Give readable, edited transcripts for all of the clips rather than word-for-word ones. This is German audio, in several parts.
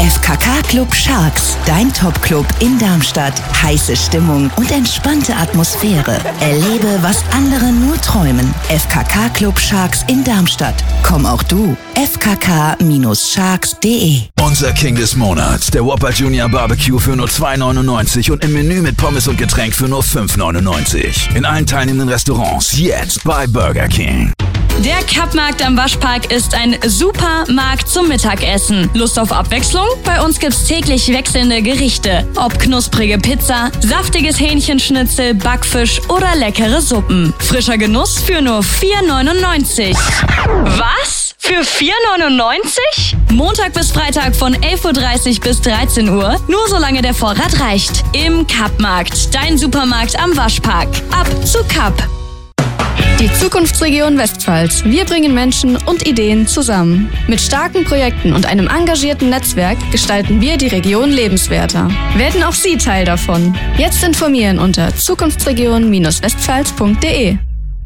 FKK Club Sharks, dein Top-Club in Darmstadt. Heiße Stimmung und entspannte Atmosphäre. Erlebe, was andere nur träumen. FKK Club Sharks in Darmstadt. Komm auch du. fkk-sharks.de. Unser King des Monats, der Whopper Junior Barbecue für nur 2,99 und im Menü mit Pommes und Getränk für nur 5,99. In allen teilnehmenden Restaurants jetzt bei Burger King. Der Kappmarkt am Waschpark ist ein super Markt zum Mittagessen. Lust auf Abwechslung? Bei uns gibt's täglich wechselnde Gerichte. Ob knusprige Pizza, saftiges Hähnchenschnitzel, Backfisch oder leckere Suppen. Frischer Genuss für nur 4,99. Was? Für 4,99? Montag bis Freitag von 11.30 Uhr bis 13 Uhr. Nur solange der Vorrat reicht. Im Kappmarkt. Dein Supermarkt am Waschpark. Ab zu Kapp. Die Zukunftsregion Westpfalz. Wir bringen Menschen und Ideen zusammen. Mit starken Projekten und einem engagierten Netzwerk gestalten wir die Region lebenswerter. Werden auch Sie Teil davon? Jetzt informieren unter zukunftsregion-westpfalz.de.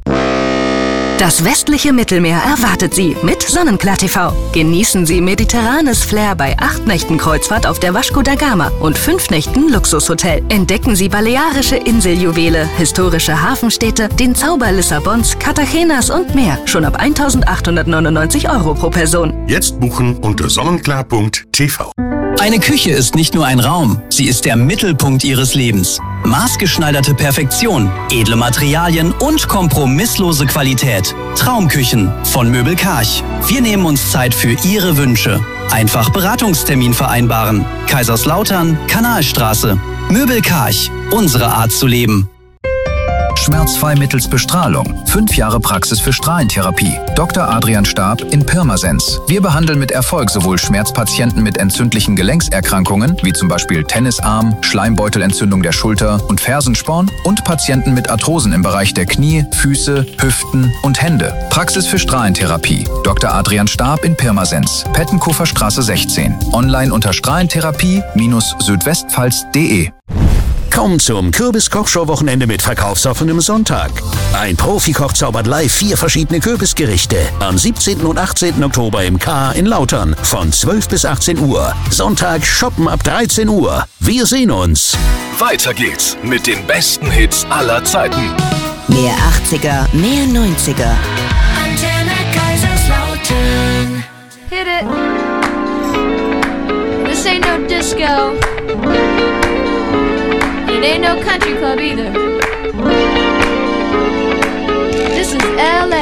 Das westliche Mittelmeer erwartet Sie mit Sonnenklar TV. Genießen Sie mediterranes Flair bei 8 Nächten Kreuzfahrt auf der Vasco da Gama und 5 Nächten Luxushotel. Entdecken Sie balearische Inseljuwele, historische Hafenstädte, den Zauber Lissabons, Cartagenas und mehr. Schon ab 1.899 € pro Person. Jetzt buchen unter sonnenklar.tv. Eine Küche ist nicht nur ein Raum, sie ist der Mittelpunkt Ihres Lebens. Maßgeschneiderte Perfektion, edle Materialien und kompromisslose Qualität. Traumküchen von Möbel Karch. Wir nehmen uns Zeit für Ihre Wünsche. Einfach Beratungstermin vereinbaren. Kaiserslautern, Kanalstraße. Möbel Karch, unsere Art zu leben. Schmerzfrei mittels Bestrahlung. 5 Jahre Praxis für Strahlentherapie. Dr. Adrian Stab in Pirmasens. Wir behandeln mit Erfolg sowohl Schmerzpatienten mit entzündlichen Gelenkserkrankungen, wie zum Beispiel Tennisarm, Schleimbeutelentzündung der Schulter und Fersensporn und Patienten mit Arthrosen im Bereich der Knie, Füße, Hüften und Hände. Praxis für Strahlentherapie. Dr. Adrian Stab in Pirmasens. Pettenkofer Straße 16. Online unter strahlentherapie-südwestpfalz.de. Komm zum Kürbis-Kochshow-Wochenende mit verkaufsoffenem Sonntag. Ein Profikoch zaubert live 4 verschiedene Kürbisgerichte. Am 17. und 18. Oktober im K in Lautern von 12 bis 18 Uhr. Sonntag shoppen ab 13 Uhr. Wir sehen uns. Weiter geht's mit den besten Hits aller Zeiten. Mehr 80er, mehr 90er. Antenne Kaiserslautern. Hit it. This ain't no disco. It ain't no country club either. This is LA.